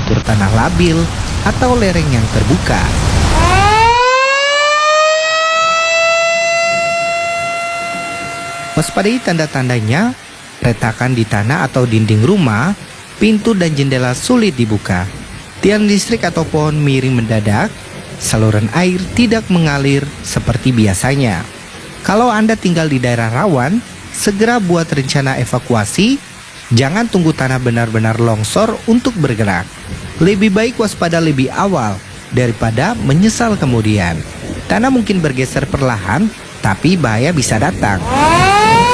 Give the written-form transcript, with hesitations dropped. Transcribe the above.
struktur tanah labil atau lereng yang terbuka. Waspadai tanda-tandanya, retakan di tanah atau dinding rumah, pintu dan jendela sulit dibuka, tiang listrik atau pohon miring mendadak, saluran air tidak mengalir seperti biasanya. Kalau Anda tinggal di daerah rawan, segera buat rencana evakuasi. Jangan tunggu tanah benar-benar longsor untuk bergerak. Lebih baik waspada lebih awal daripada menyesal kemudian. Tanah mungkin bergeser perlahan, tapi bahaya bisa datang.